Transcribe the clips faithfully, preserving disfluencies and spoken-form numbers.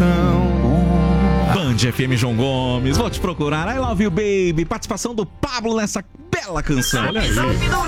então. Band F M João Gomes, vou te procurar. I love you, baby. Participação do Pablo nessa bela canção. Olha aí.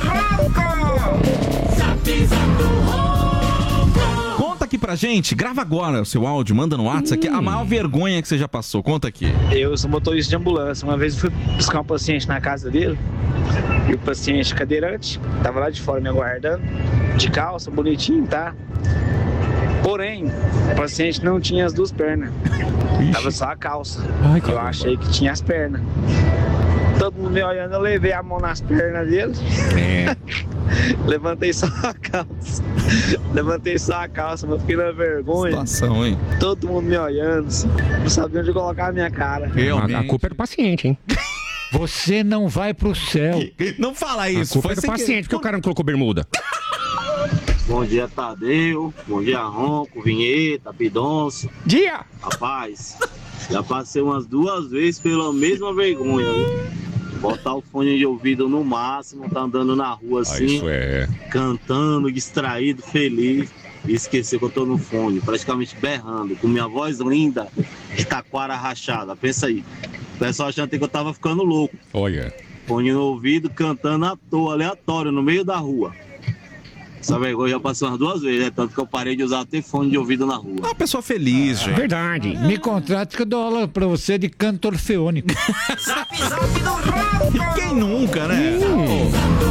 Conta aqui pra gente, grava agora o seu áudio, manda no WhatsApp, hum. a maior vergonha que você já passou. Conta aqui. Eu sou motorista de ambulância. Uma vez eu fui buscar um paciente na casa dele e o paciente cadeirante tava lá de fora me aguardando, de calça, bonitinho, tá? Porém, o paciente não tinha as duas pernas. Ixi. Tava só a calça. Ai, eu achei que tinha as pernas. Todo mundo me olhando, eu levei a mão nas pernas dele. É. Levantei só a calça. Levantei só a calça, mas fiquei na vergonha. Situação, hein? Todo mundo me olhando, não sabia onde colocar a minha cara. Realmente. A culpa é do paciente, hein? Você não vai pro céu. Não fala isso. A culpa é do paciente, porque o cara não colocou bermuda. Bom dia, Tadeu. Bom dia, Ronco, Vinheta, Pidonço. Dia! Rapaz, já passei umas duas vezes pela mesma vergonha, viu? Botar o fone de ouvido no máximo, tá andando na rua assim, ah, isso é. cantando, distraído, feliz, e esquecer que eu tô no fone, praticamente berrando, com minha voz linda de taquara rachada. Pensa aí. O pessoal achando que eu tava ficando louco. Olha. Fone no ouvido, cantando à toa, aleatório, no meio da rua. Essa vergonha já passou umas duas vezes, né? Tanto que eu parei de usar até fone de ouvido na rua. Uma pessoa feliz, gente. Verdade. Me contrata que eu dou aula pra você de canto orfeônico. Quem nunca, né? Hum.